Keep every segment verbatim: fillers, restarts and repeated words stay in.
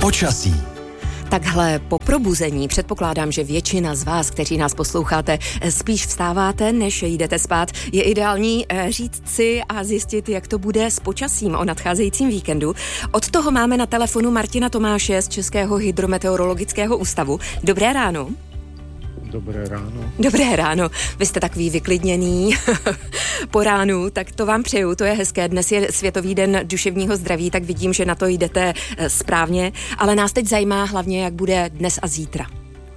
Počasí. Takhle po probuzení předpokládám, že většina z vás, kteří nás posloucháte, spíš vstáváte, než jdete spát. Je ideální říct si a zjistit, jak to bude s počasím o nadcházejícím víkendu. Od toho máme na telefonu Martina Tomáše z Českého hydrometeorologického ústavu. Dobré ráno. Dobré ráno. Dobré ráno. Vy jste takový vyklidněný po ránu, tak to vám přeju, to je hezké. Dnes je Světový den duševního zdraví, tak vidím, že na to jdete správně, ale nás teď zajímá hlavně, jak bude dnes a zítra.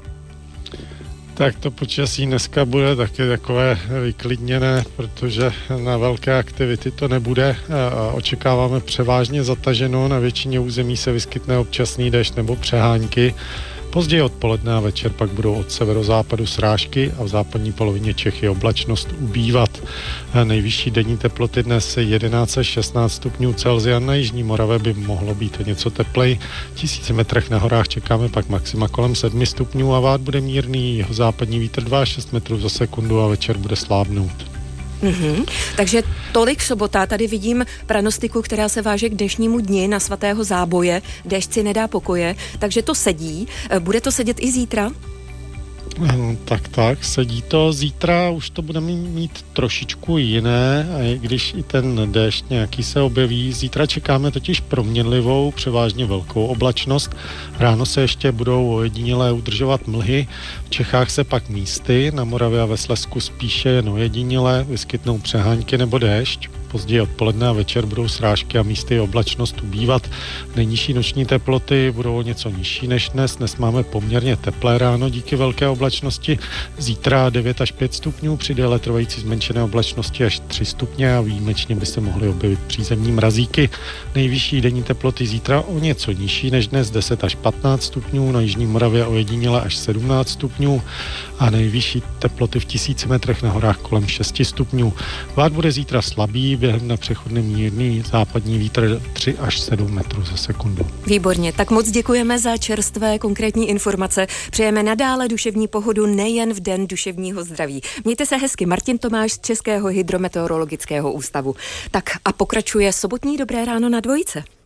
Tak to počasí dneska bude taky takové vyklidněné, protože na velké aktivity to nebude a očekáváme převážně zataženo, na většině území se vyskytne občasný déšť nebo přehánky. Později odpoledne a večer pak budou od severozápadu srážky a v západní polovině Čechy oblačnost ubývat. Nejvyšší denní teploty dnes jedenáct až šestnáct stupňů Celsia, na jižní Moravě by mohlo být něco teplej. V tisíci metrech na horách čekáme pak maxima kolem sedmi stupňů a vát bude mírný, jeho západní vítr dva až šest metrů za sekundu a večer bude slábnout. Mm-hmm. Takže tolik sobota, tady vidím pranostiku, která se váže k dnešnímu dni na svatého Záboje, déšť si nedá pokoje, takže to sedí. Bude to sedět i zítra? Tak, tak, sedí to. Zítra už to budeme mít trošičku jiné, a i když i ten déšť nějaký se objeví. Zítra čekáme totiž proměnlivou, převážně velkou oblačnost. Ráno se ještě budou ojedinělé udržovat mlhy. V Čechách se pak místy, na Moravě a ve Slezsku spíše jen ojedinělé vyskytnou přehánky nebo déšť. Později odpoledne a večer budou srážky a místy oblačnost ubývat. Nejnižší noční teploty budou něco nižší než dnes. Dnes máme poměrně teplé ráno díky velké oblačnosti. Zítra devět až pět stupňů, při déle trvající zmenšené oblačnosti až tři stupně a výjimečně by se mohly objevit přízemní mrazíky. Nejvyšší denní teploty zítra o něco nižší než dnes, deset až patnáct stupňů, na jižní Moravě ojediněle až sedmnáct stupňů a nejvyšší teploty v tisíci metrech na horách kolem šest stupňů. Vát bude zítra slabý, během na přechodný mírný západní vítr tři až sedm metrů za sekundu. Výborně, tak moc děkujeme za čerstvé konkrétní informace. Přejeme nadále duševní pohodu nejen v den duševního zdraví. Mějte se hezky, Martin Tomáš z Českého hydrometeorologického ústavu. Tak a pokračuje sobotní Dobré ráno na dvojice.